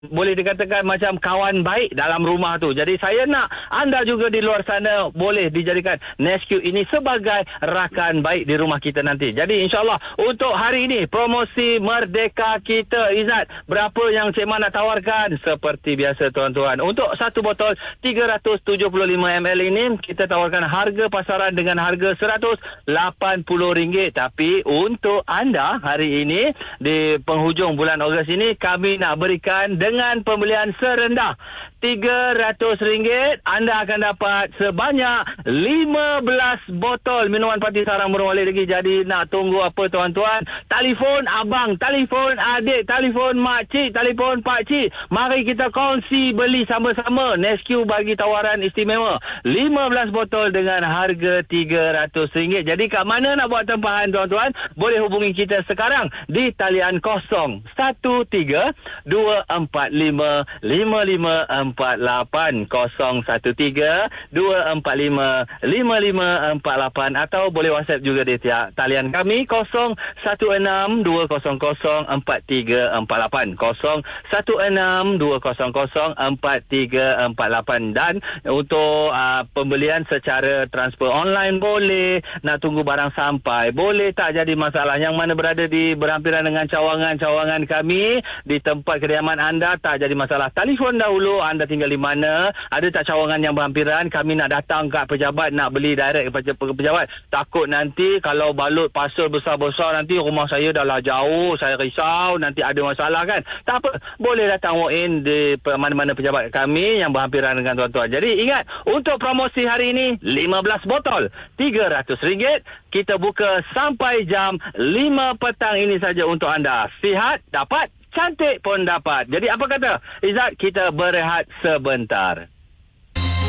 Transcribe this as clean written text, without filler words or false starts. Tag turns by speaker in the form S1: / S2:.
S1: boleh dikatakan macam kawan baik dalam rumah tu. Jadi saya nak anda juga di luar sana boleh dijadikan Nesque ini sebagai rakan baik di rumah kita nanti. Jadi insyaAllah untuk hari ini promosi Merdeka kita, Izzat, berapa yang Cik Man nak tawarkan? Seperti biasa tuan-tuan, untuk satu botol 375 ml ini kita tawarkan harga pasaran dengan harga RM180. Tapi untuk anda hari ini di penghujung bulan Ogos ini, kami nak berikan dengan pembelian serendah RM300, anda akan dapat sebanyak 15 botol minuman parti sarang burung walik lagi. Jadi nak tunggu apa tuan-tuan? Telefon abang, telefon adik, telefon makcik, telefon pakcik. Mari kita kongsi beli sama-sama. Nesque bagi tawaran istimewa 15 botol dengan harga RM300. Jadi kat mana nak buat tempahan tuan-tuan? Boleh hubungi kita sekarang di talian 0132455548 0132455548 atau boleh WhatsApp juga di talian kami 0162004348 0162004348. Dan untuk pembelian secara transfer online boleh, nak tunggu barang sampai boleh, tak jadi masalah. Yang mana berada di berhampiran dengan cawangan-cawangan kami di tempat kediaman anda, tak jadi masalah. Telefon dahulu anda tinggal di mana, ada tak cawangan yang berhampiran, kami nak datang kat pejabat, nak beli direct kepada pejabat. Takut nanti kalau balut parcel besar-besar, nanti rumah saya dah lah jauh, saya risau nanti ada masalah kan. Tak apa, boleh datang walk in di mana-mana pejabat kami yang berhampiran dengan tuan-tuan. Jadi ingat, untuk promosi hari ini 15 botol RM300, kita buka sampai jam 5 petang ini saja untuk anda. Sihat dapat, cantik pun dapat. Jadi apa kata Izzat, kita berehat sebentar.